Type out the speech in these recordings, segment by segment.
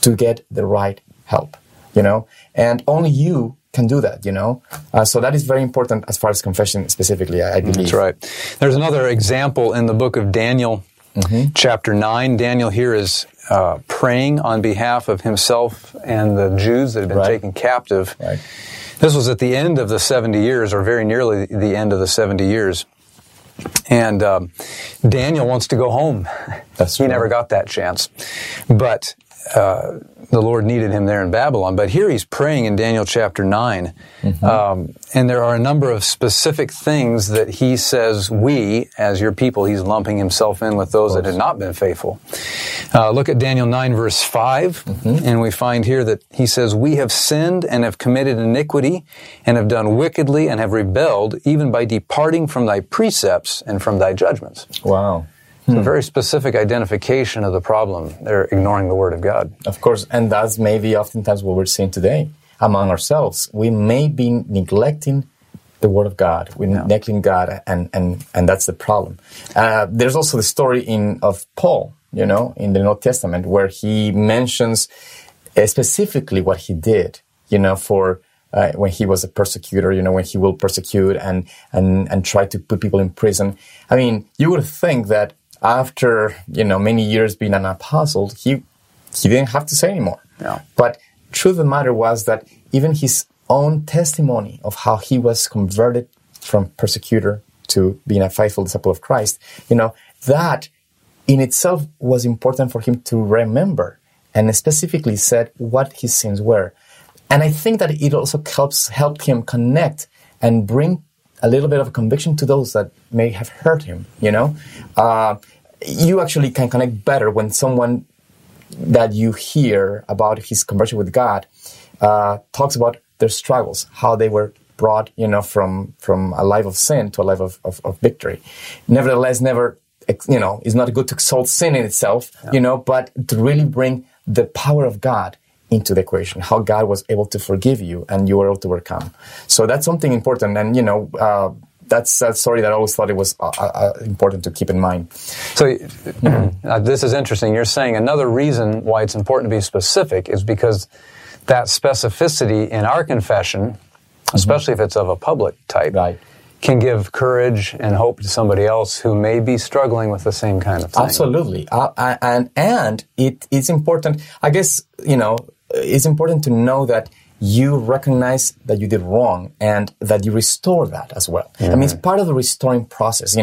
to get the right help, and only you can do that, So that is very important as far as confession specifically, I believe. That's right. There's another example in the book of Daniel, chapter 9. Daniel here is praying on behalf of himself and the Jews that had been taken captive. Right. This was at the end of the 70 years, or very nearly the end of the 70 years. And Daniel wants to go home. He never got that chance. But the Lord needed him there in Babylon. But here he's praying in Daniel chapter 9. And there are a number of specific things that he says, we, as your people, he's lumping himself in with those that had not been faithful. Look at Daniel 9, verse 5, and we find here that he says, we have sinned and have committed iniquity and have done wickedly and have rebelled, even by departing from thy precepts and from thy judgments. Wow. It's a very specific identification of the problem. They're ignoring the Word of God. Of course, and that's maybe oftentimes what we're seeing today among ourselves. We may be neglecting the Word of God. We're neglecting God, and that's the problem. There's also the story of Paul, in the New Testament, where he mentions specifically what he did, for when he was a persecutor, when he will persecute and try to put people in prison. I mean, you would think that after, many years being an apostle, he didn't have to say anymore. No. But truth of the matter was that even his own testimony of how he was converted from persecutor to being a faithful disciple of Christ, that in itself was important for him to remember, and specifically said what his sins were. And I think that it also helped him connect and bring a little bit of conviction to those that may have hurt him, You actually can connect better when someone that you hear about his conversion with God talks about their struggles, how they were brought, from a life of sin to a life of victory. Nevertheless, it's not good to exalt sin in itself, but to really bring the power of God into the equation, how God was able to forgive you and you were able to overcome. So that's something important. And, that's a story that I always thought it was important to keep in mind. So this is interesting. You're saying another reason why it's important to be specific is because that specificity in our confession, especially if it's of a public type, can give courage and hope to somebody else who may be struggling with the same kind of thing. Absolutely. And it is important, I guess, it's important to know that you recognize that you did wrong and that you restore that as well. I mean, it's part of the restoring process,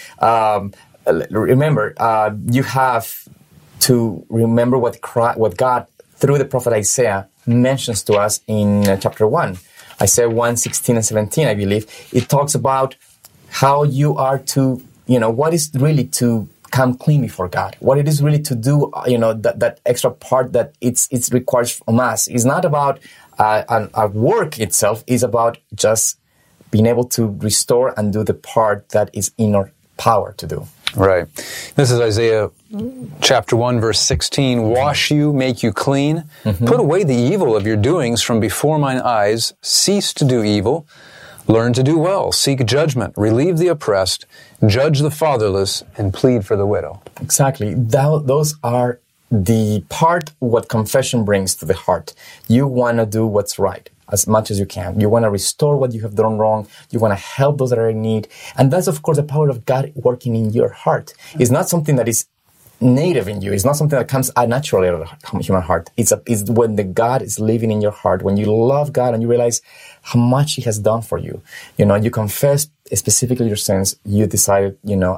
Remember, you have to remember what God, through the prophet Isaiah, mentions to us in chapter 1. Isaiah 1, 16 and 17, I believe. It talks about how you are to, what is really to come clean before God. What it is really to do, that extra part that it requires from us. It's not about our work itself. It's about just being able to restore and do the part that is in our power to do. Right. This is Isaiah chapter 1, verse 16. Wash you, make you clean. Put away the evil of your doings from before mine eyes. Cease to do evil. Learn to do well. Seek judgment. Relieve the oppressed. Judge the fatherless. And plead for the widow. Exactly. Those are the part what confession brings to the heart. You want to do what's right as much as you can. You want to restore what you have done wrong. You want to help those that are in need. And that's, of course, the power of God working in your heart. It's not something that is native in you. It's not something that comes naturally out of the human heart. It's when the God is living in your heart, when you love God and you realize how much He has done for you. You confess specifically your sins. You decided,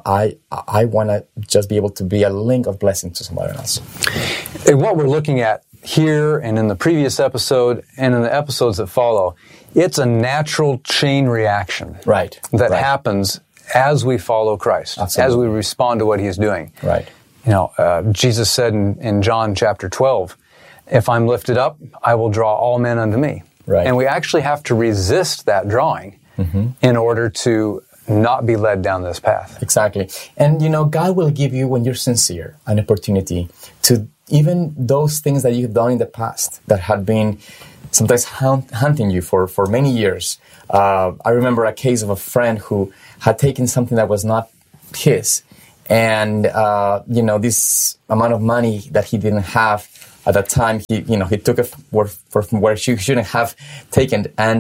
I want to just be able to be a link of blessing to somebody else. And what we're looking at here and in the previous episode and in the episodes that follow, it's a natural chain reaction that happens as we follow Christ, as we respond to what He is doing. Right. Jesus said in John chapter 12, if I'm lifted up, I will draw all men unto me. Right. And we actually have to resist that drawing in order to not be led down this path. Exactly. And, God will give you, when you're sincere, an opportunity to even those things that you've done in the past that had been sometimes hunting you for many years. I remember a case of a friend who had taken something that was not his. And, this amount of money that he didn't have At that time, he took it from where she shouldn't have taken, and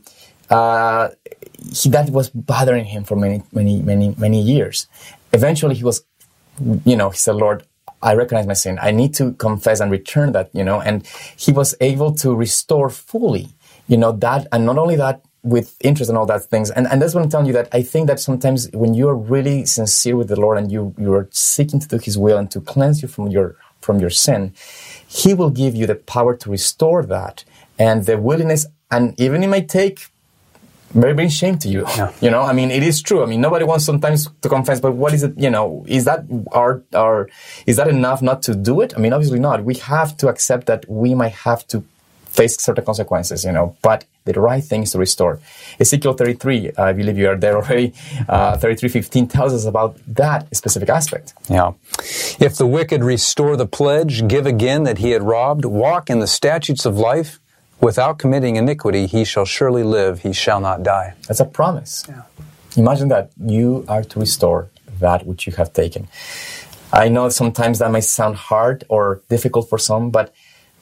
that was bothering him for many years. Eventually, he said, Lord, I recognize my sin. I need to confess and return that, and he was able to restore fully, that, and not only that, with interest and all that things. And that's what I'm telling you, that I think that sometimes when you are really sincere with the Lord and you are seeking to do His will and to cleanse you from your sin, He will give you the power to restore that and the willingness, and even it might take very shame to you. Yeah. It is true. Nobody wants sometimes to confess, but what is it, is that is that enough not to do it? Obviously not. We have to accept that we might have to face certain consequences, but the right thing is to restore. Ezekiel 33, I believe you are there already, 33:15 tells us about that specific aspect. Yeah. If the wicked restore the pledge, give again that he had robbed, walk in the statutes of life, without committing iniquity, he shall surely live, he shall not die. That's a promise. Yeah. Imagine that you are to restore that which you have taken. I know sometimes that might sound hard or difficult for some, but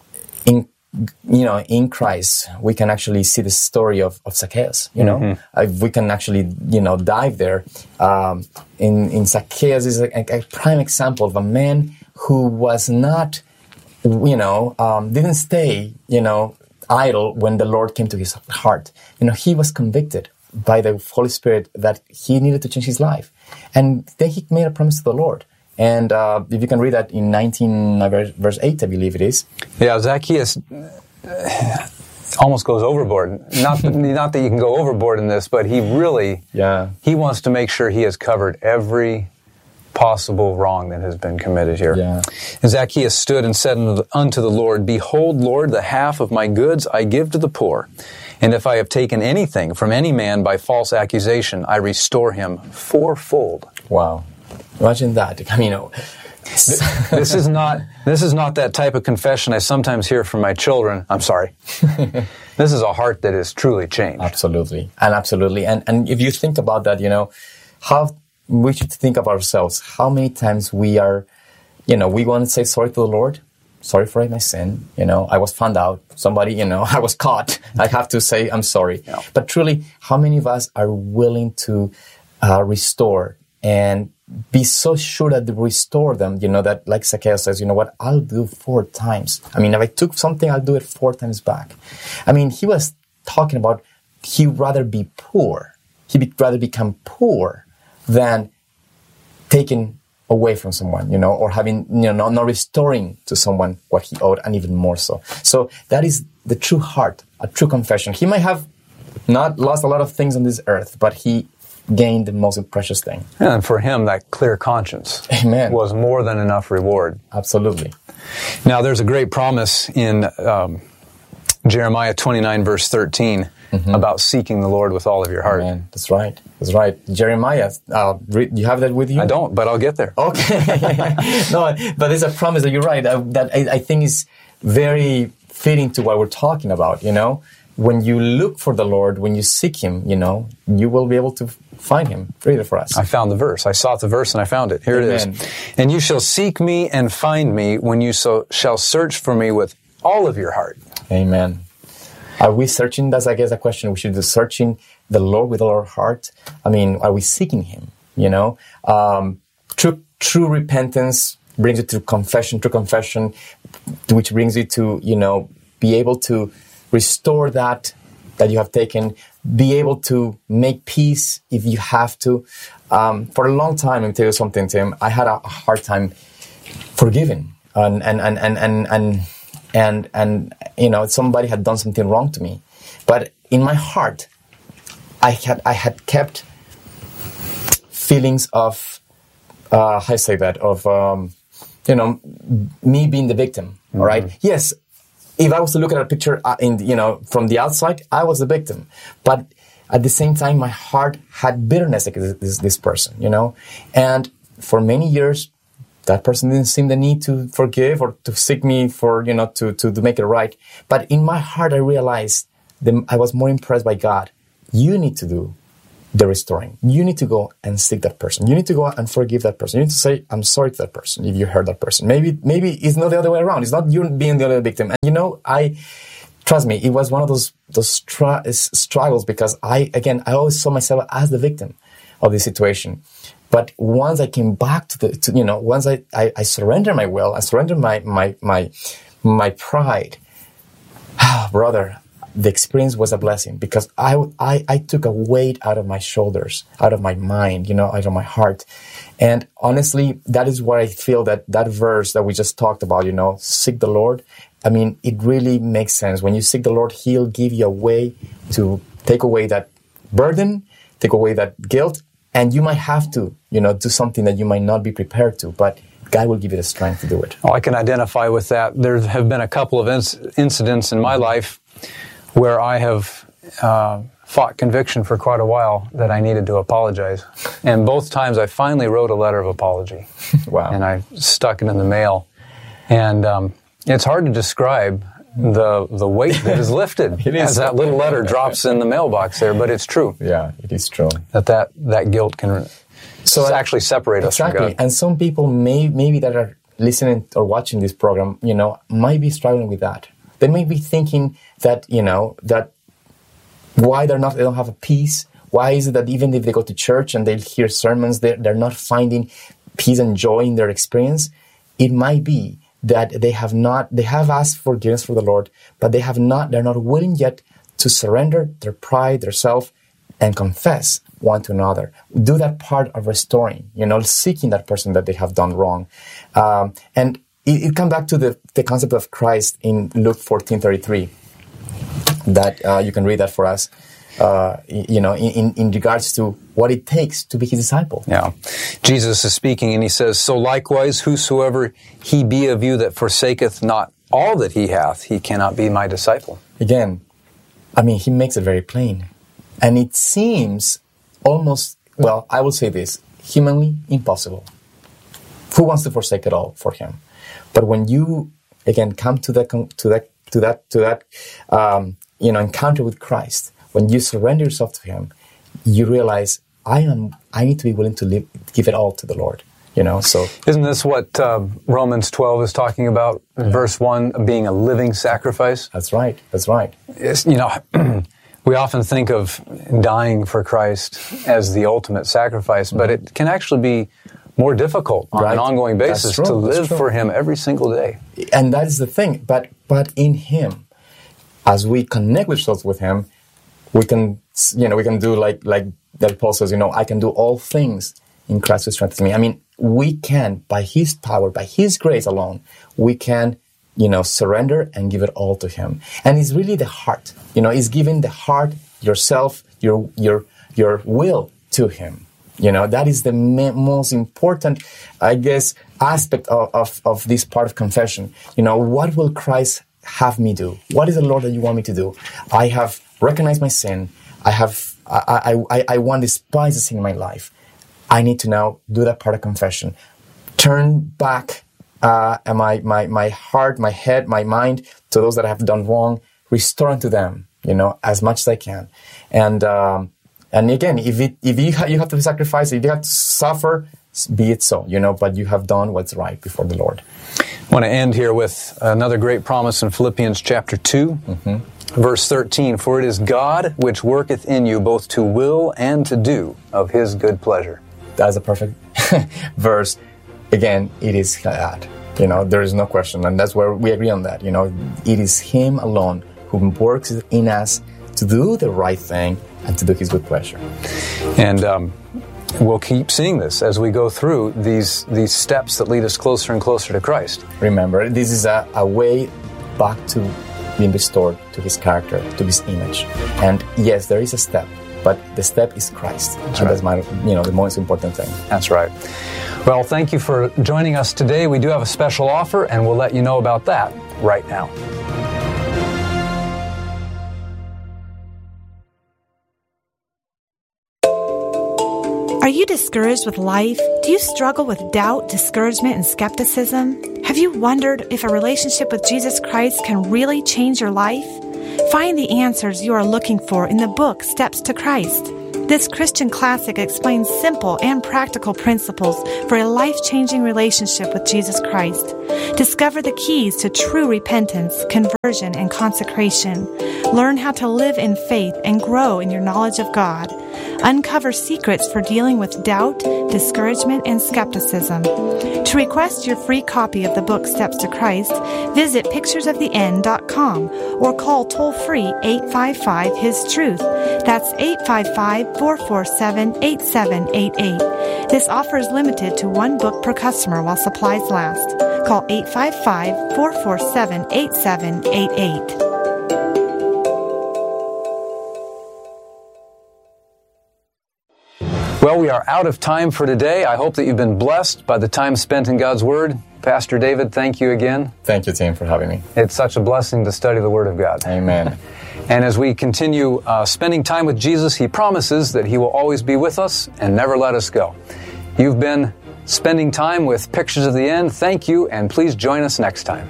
in Christ, we can actually see the story of Zacchaeus, we can actually, dive there. In Zacchaeus is a prime example of a man who was not, didn't stay, idle when the Lord came to his heart. He was convicted by the Holy Spirit that he needed to change his life. And then he made a promise to the Lord. And if you can read that in 19, verse 8, I believe it is. Yeah, Zacchaeus almost goes overboard. Not that you can go overboard in this, but he really, he wants to make sure he has covered every possible wrong that has been committed here. Yeah. And Zacchaeus stood and said unto the Lord, Behold, Lord, the half of my goods I give to the poor. And if I have taken anything from any man by false accusation, I restore him fourfold. Wow. Imagine that. This is not that type of confession I sometimes hear from my children. I'm sorry. This is a heart that is truly changed. Absolutely. And if you think about that, how we should think of ourselves. How many times we are, we want to say sorry to the Lord. Sorry for my sin. I was found out. Somebody, I was caught. I have to say I'm sorry. Yeah. But truly, how many of us are willing to restore and be so sure that they restore them, that like Zacchaeus says, I'll do 4 times. If I took something, I'll do it 4 times back. He was talking about he'd rather be poor. He'd rather become poor than taking away from someone, or having, not restoring to someone what he owed, and even more so. So that is the true heart, a true confession. He might have not lost a lot of things on this earth, but he gained the most precious thing. And for him, that clear conscience was more than enough reward. Absolutely. Now, there's a great promise in Jeremiah 29, verse 13, about seeking the Lord with all of your heart. Amen. That's right. Jeremiah, you have that with you? I don't, but I'll get there. Okay. No, but there's a promise that you're right, that I think is very fitting to what we're talking about, When you look for the Lord, when you seek Him, you will be able to find Him. Read it for us. I found the verse. I sought the verse and I found it. Here Amen. It is. And you shall seek me and find me when you shall search for me with all of your heart. Amen. Are we searching? That's, I guess, a question. We should be searching the Lord with all our heart. Are we seeking Him? True repentance brings you to confession, true confession, which brings you to, be able to restore that you have taken, be able to make peace if you have to. For a long time, let me tell you something, Tim, I had a hard time forgiving. And somebody had done something wrong to me. But in my heart, I had kept feelings of, me being the victim, all right? Yes, if I was to look at a picture from the outside, I was the victim. But at the same time, my heart had bitterness against this person, And for many years, that person didn't seem the need to forgive or to seek me for, to make it right. But in my heart, I realized I was more impressed by God. You need to do the restoring. You need to go and seek that person. You need to go and forgive that person. You need to say, I'm sorry to that person if you hurt that person. Maybe it's not the other way around. It's not you being the other victim. And trust me, it was one of those struggles, because I always saw myself as the victim of this situation. But once I came back once I surrendered my will, I surrendered my pride, brother, the experience was a blessing, because I took a weight out of my shoulders, out of my mind, out of my heart. And honestly, that is what I feel that verse that we just talked about, seek the Lord. I mean, it really makes sense. When you seek the Lord, He'll give you a way to take away that burden, take away that guilt, and you might have to, do something that you might not be prepared to, but God will give you the strength to do it. Oh, I can identify with that. There have been a couple of incidents in my life where I have fought conviction for quite a while that I needed to apologize. And both times I finally wrote a letter of apology. Wow. And I stuck it in the mail. And it's hard to describe the weight that is lifted as that little letter drops in the mailbox there, but it's true. Yeah, it is true. That guilt can actually separate us from God. And some people maybe that are listening or watching this program, might be struggling with that. They may be thinking that, that why they don't have a peace. Why is it that even if they go to church and they hear sermons, they're not finding peace and joy in their experience? It might be that they have asked forgiveness for the Lord, but they're not willing yet to surrender their pride, their self, and confess one to another. Do that part of restoring, seeking that person that they have done wrong. And it comes back to the concept of Christ in Luke 14:33. That you can read that for us. In regards to what it takes to be His disciple. Yeah. Jesus is speaking and He says, "So likewise, whosoever he be of you that forsaketh not all that he hath, he cannot be my disciple." Again, He makes it very plain. And it seems almost, I will say this, humanly impossible. Who wants to forsake it all for Him? But when you, again, come to that encounter with Christ, when you surrender yourself to Him, you realize I need to be willing to give it all to the Lord. So isn't this what Romans 12 is talking about? Verse 1, being a living sacrifice. That's right. We often think of dying for Christ as the ultimate sacrifice, but it can actually be more difficult on an ongoing basis to live for Him every single day. And that is the thing. But in Him, as we connect ourselves with Him, we can do like that Paul says, I can do all things in Christ who strengthens me. We can, by His power, by His grace alone, we can, surrender and give it all to Him. And it's really the heart, it's giving the heart, yourself, your will to Him. That is the most important, I guess, aspect of this part of confession. What will Christ have me do? What is the Lord that you want me to do? I have recognized my sin. I want to despise the sin in my life. I need to now do that part of confession. Turn back my heart, my head, my mind to those that I have done wrong. Restore unto them, as much as I can. And again, if you have to sacrifice, if you have to suffer, be it so, but you have done what's right before the Lord. I want to end here with another great promise in Philippians chapter 2, verse 13. "For it is God which worketh in you both to will and to do of His good pleasure." That's a perfect verse. Again, it is God. There is no question. And that's where we agree on that. It is Him alone who works in us to do the right thing and to do His good pleasure. And we'll keep seeing this as we go through these steps that lead us closer and closer to Christ. Remember, this is a way back to being restored to His character, to His image. And yes, there is a step, but the step is Christ. That's the most important thing. That's right. Well, thank you for joining us today. We do have a special offer, and we'll let you know about that right now. Are you discouraged with life? Do you struggle with doubt, discouragement, and skepticism? Have you wondered if a relationship with Jesus Christ can really change your life? Find the answers you are looking for in the book Steps to Christ. This Christian classic explains simple and practical principles for a life-changing relationship with Jesus Christ. Discover the keys to true repentance, conversion, and consecration. Learn how to live in faith and grow in your knowledge of God. Uncover secrets for dealing with doubt, discouragement, and skepticism. To request your free copy of the book Steps to Christ, visit picturesoftheend.com or call toll-free 855-HIS-TRUTH. That's 855-447-8788. This offer is limited to one book per customer while supplies last. Call 855-447-8788. Well, we are out of time for today. I hope that you've been blessed by the time spent in God's Word. Pastor David, thank you again. Thank you, Tim, for having me. It's such a blessing to study the Word of God. Amen. And as we continue spending time with Jesus, He promises that He will always be with us and never let us go. You've been spending time with Pictures of the End. Thank you, and please join us next time.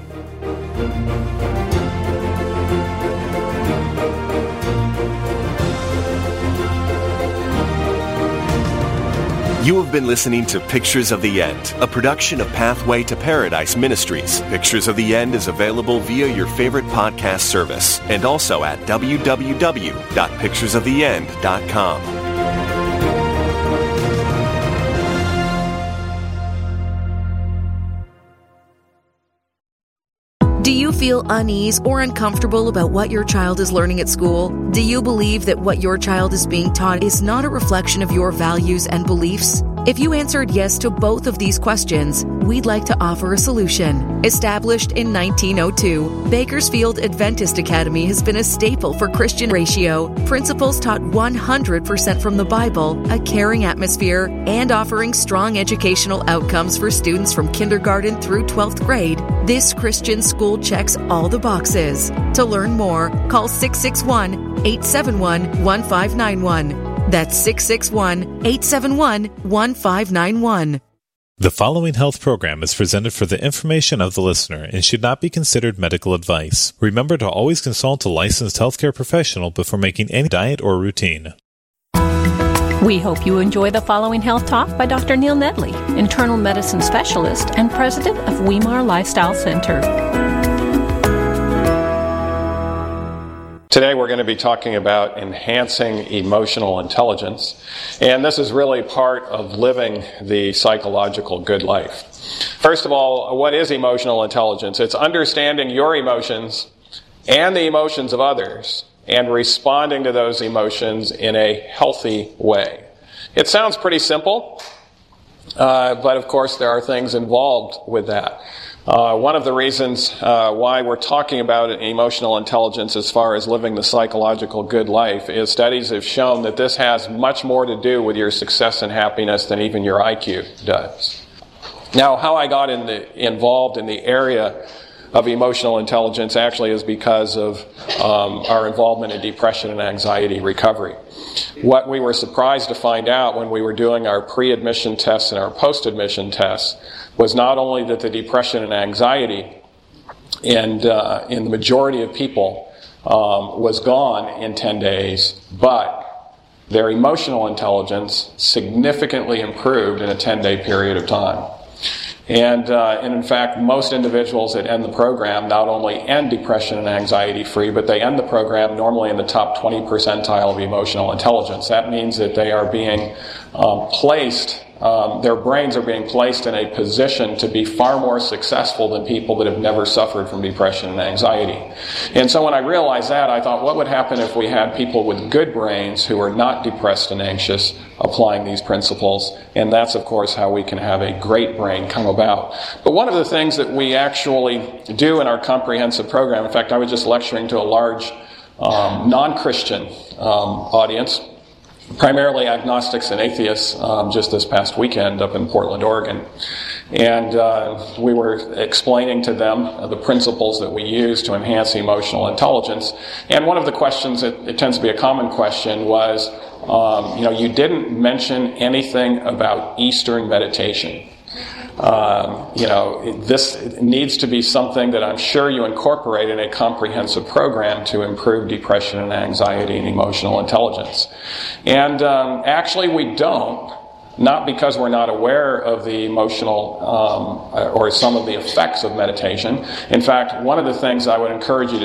You have been listening to Pictures of the End, a production of Pathway to Paradise Ministries. Pictures of the End is available via your favorite podcast service and also at www.picturesoftheend.com. Do you feel unease or uncomfortable about what your child is learning at school? Do you believe that what your child is being taught is not a reflection of your values and beliefs? If you answered yes to both of these questions, we'd like to offer a solution. Established in 1902, Bakersfield Adventist Academy has been a staple for Christian Ratio. Principals taught 100% from the Bible, a caring atmosphere, and offering strong educational outcomes for students from kindergarten through 12th grade. This Christian school checks all the boxes. To learn more, call 661-871-1591. That's 661-871-1591. The following health program is presented for the information of the listener and should not be considered medical advice. Remember to always consult a licensed healthcare professional before making any diet or routine. We hope you enjoy the following health talk by Dr. Neil Nedley, internal medicine specialist and president of Weimar Lifestyle Center. Today we're going to be talking about enhancing emotional intelligence, and this is really part of living the psychological good life. First of all, what is emotional intelligence? It's understanding your emotions and the emotions of others and responding to those emotions in a healthy way. It sounds pretty simple, but of course there are things involved with that. One of the reasons why we're talking about emotional intelligence as far as living the psychological good life is studies have shown that this has much more to do with your success and happiness than even your IQ does. Now, how I got involved in the area of emotional intelligence actually is because of our involvement in depression and anxiety recovery. What we were surprised to find out when we were doing our pre-admission tests and our post-admission tests was not only that the depression and anxiety in the majority of people was gone in 10 days, but their emotional intelligence significantly improved in a 10-day period of time. And in fact, most individuals that end the program not only end depression and anxiety free, but they end the program normally in the top 20 percentile of emotional intelligence. That means that they are being placed, their brains are being placed in a position to be far more successful than people that have never suffered from depression and anxiety. And so when I realized that, I thought, what would happen if we had people with good brains who are not depressed and anxious applying these principles? And that's, of course, how we can have a great brain come about. But one of the things that we actually do in our comprehensive program, in fact, I was just lecturing to a large non-Christian audience, primarily agnostics and atheists, just this past weekend up in Portland, Oregon. And we were explaining to them the principles that we use to enhance emotional intelligence. And one of the questions, it tends to be a common question, was, you didn't mention anything about Eastern meditation. this needs to be something that I'm sure you incorporate in a comprehensive program to improve depression and anxiety and emotional intelligence. And actually we don't. Not because we're not aware of the emotional or some of the effects of meditation. In fact, one of the things I would encourage you to